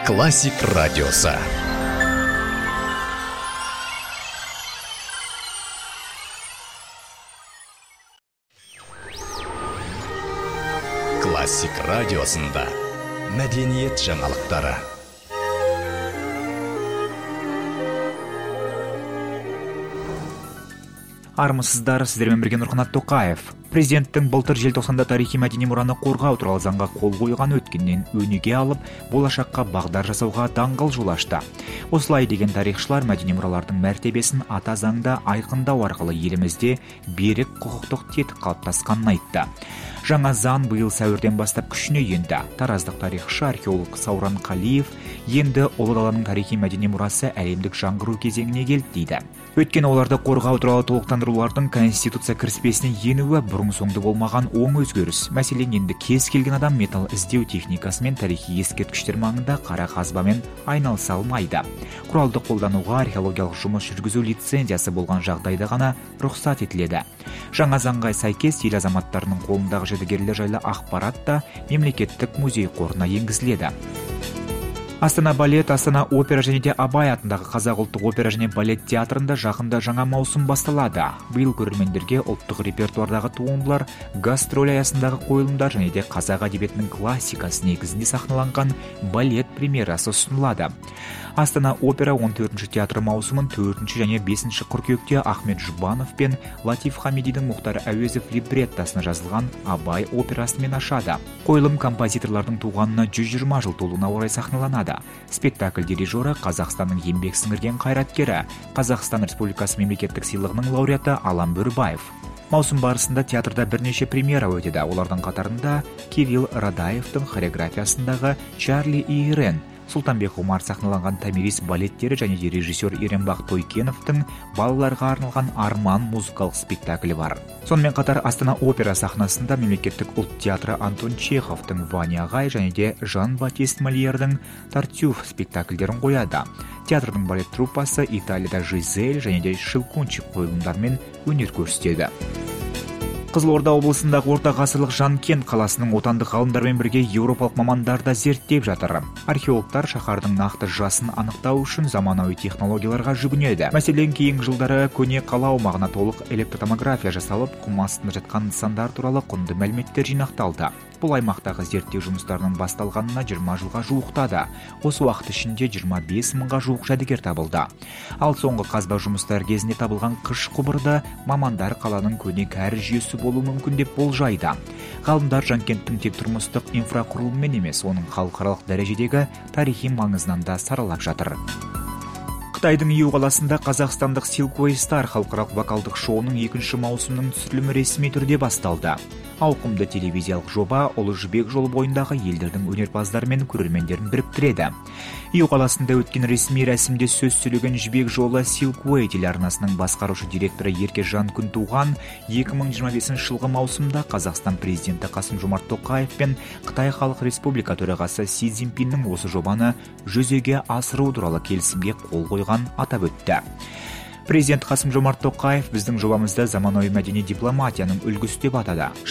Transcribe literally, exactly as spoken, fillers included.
Классик радиосы. Классик радиосында мәдениет жаңалықтары. Армысыздар, сіздермен бірге Нұрқанат Тоқаев. Президенттің былтыр желтоқсанда тарихи мәдени мұраны қорғау туралы заңға қол қойған өткеннен өнеге алып, болашаққа бағдар жасауға даңғыл жол ашты. Осылай деген тарихшылар мәдени мұралардың мәртебесін ата заңда айқындау арқылы елімізде берік құқықтық тетік қалыптасқанын айтты. Жаңа заң биыл сәуірден бастап күшіне енді. Тараздық тарихшы археолог Сауран Қалиев енді Ұлы даланың тарихи мәдени мұрасы әлемдік жаңғыру кезеңіне келді дейді. Өйткені оларды қорғау туралы толықтандырулардың Конституция кіріспесіне енуі бұрын соңды болмаған оң өзгеріс. Мәселен, енді кез келген адам металл іздеу техникасы мен тарихи ескерткіштер маңында қара қазбамен айналыса алмайды. Құралды қолдануға археологиялық жұмыс жүргізу лицензиясы болған жағдайда ғана рұқсат етіледі. Жаңа заңға сәйкес ел азаматтарының қолындағы жәдігерлер жайлы ақпарат та мемлекеттік музей қорына енгізіледі. Астана балет, Астана опера және де Абай атындағы Қазақ ұлттық опера және балет театрында жақында жаңа маусым басталады. Биыл көрермендерге ұлттық репертуардағы туындылар, гастроль аясындағы қойылымдар және де қазақ әдебиетінің классикасы негізінде сахналанған балет премьерасы ұсынылады. Астана опера он төртінші театр маусымын төртінші және бесінші қыркүйекте Ахмет Жұбанов пен Латиф Хамидидің Мұхтар Әуезов либреттосына жазылған Абай операсымен ашады. Қойылым композиторлардың туғанына жүз жиырма жыл толуына орай сахналанады. Спектакль дирижері Қазақстанның еңбек сіңірген қайраткері, Қазақстан Республикасы мемлекеттік сыйлығының лауреаты Алан Бөрбаев. Маусым барысында театрда бірнеше премьера өтеді. Олардың қатарында Кирилл Радаевтың хореографиясындағы Чарли и Ирен, Сұлтанбек Омар сахналанған Томирис балеттері және де режиссер Еренбақ Тойкеновтың балаларға арналған Арман музыкалық спектаклі бар. Сонымен қатар Астана опера сахнасында мемлекеттік ұлт театры Антон Чеховтың Ваня Ағай және де Жан-Батист Мольердің Тартюф спектакльдерін қояды. Театрдың балет труппасы Италияда Жизель және де Шилкунчик қойылымдармен өнер көрсетеді. Қызылорда облысындағы орта ғасырлық Жанкент қаласының отандық ғалымдармен бірге еуропалық мамандар да зерттеп жатыр. Археологтар шаһардың нақты жасын анықтау үшін заманауи технологияларға жүгінеді. Мәселен, кейінгі жылдары көне қала аумағына толық электротомография жасалып, құм астында жатқан нысандар туралы құнды мәліметтер жинақталды. Бұл аймақтағы зерттеу жұмыстарының басталғанына жиырма жылға жуықтады. Осы уақыт ішінде жиырма бес мыңға жуық жәдігер табылды. Ал соңғы қазба жұмыстар кезінде табылған қыш құбырды мамандар қаланың көне кәріз жүйесі болуы мүмкін деп болжайды. Ғалымдар Жанкенттің тек тұрмыстық инфрақұрылыммен емес, оның халықаралық дәрежедегі тарихи маңызынан да саралап жатыр. Қытайдың Иу қаласында қазақстандық Silkway Star халықаралық вокалдық шоуының екінші маусымының түсірілімі ресми түрде басталды. Ауқымды телевизиялық жоба Ұлы Жібек жолы бойындағы елдердің өнерпаздары мен көрермендерін біріктіреді. Иу қаласында өткен ресми рәсімде сөз сөйлеген Жібек жолы Silkway телеарнасының басқарушы директоры Еркежан Күнтуған екі мың жиырма бесінші жылғы маусымда Қазақстан президенті Қасым-Жомарт Тоқаев пен Қытай Халық Республика төрағасы Си Цзиньпиннің осы жобаны жүзеге асыру туралы келісімге қол қойған атап өтті. Президент Қасым-Жомарт Тоқаев біздің жобамызды заманауи мәдени дипломатияның үлгісі деп атады.